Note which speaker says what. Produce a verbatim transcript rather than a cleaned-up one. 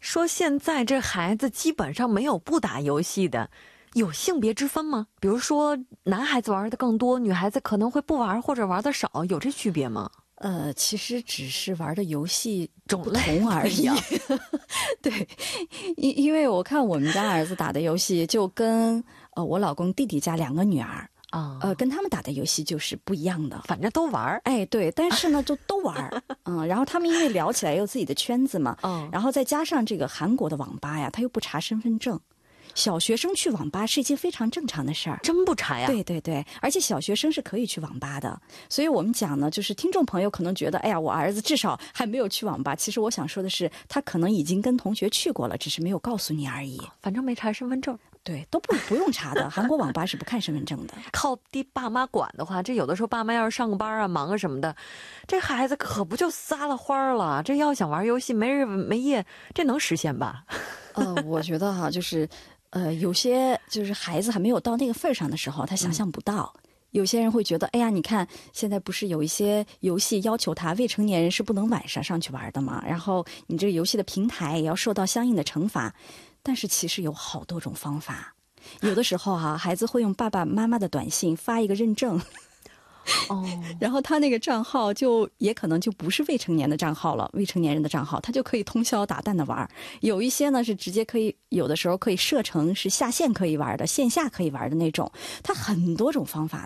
Speaker 1: 说现在这孩子基本上没有不打游戏的，有性别之分吗？比如说男孩子玩的更多，女孩子可能会不玩或者玩的少，有这区别吗？
Speaker 2: 呃，其实只是玩的游戏不
Speaker 1: 种类
Speaker 2: 同而已
Speaker 1: 不一样。
Speaker 2: 对，因因为我看我们家儿子打的游戏，就跟呃我老公弟弟家两个女儿
Speaker 1: 啊、
Speaker 2: 呃跟他们打的游戏就是不一样的。
Speaker 1: 反正都玩。
Speaker 2: 哎，对，但是呢，就都玩儿，嗯，然后他们因为聊起来也有自己的圈子嘛，
Speaker 1: 嗯，
Speaker 2: 然后再加上这个韩国的网吧呀，他又不查身份证，小学生去网吧是一件非常正常的事儿。
Speaker 1: 真不查呀？
Speaker 2: 对对对，而且小学生是可以去网吧的，所以我们讲呢，就是听众朋友可能觉得，哎呀，我儿子至少还没有去网吧。其实我想说的是，他可能已经跟同学去过了，只是没有告诉你而已。
Speaker 1: 反正没查身份证。
Speaker 2: 对，都不不用查的，韩国网吧是不看身份证的。
Speaker 1: 靠爹爸妈管的话，这有的时候爸妈要是上个班啊、忙啊什么的，这孩子可不就撒了欢儿了？这要想玩游戏没日没夜，这能实现吧？
Speaker 2: 呃，我觉得哈，就是呃，有些就是孩子还没有到那个份儿上的时候，他想象不到。嗯，有些人会觉得，哎呀，你看现在不是有一些游戏要求他未成年人是不能晚上上去玩的吗？然后你这个游戏的平台也要受到相应的惩罚。但是其实有好多种方法，有的时候哈、啊，孩子会用爸爸妈妈的短信发一个认证。
Speaker 1: 哦，
Speaker 2: 然后他那个账号就也可能就不是未成年的账号了，未成年人的账号，他就可以通宵达旦的玩。有一些呢是直接可以，有的时候可以设成是下线可以玩的，线下可以玩的那种，他很多种方法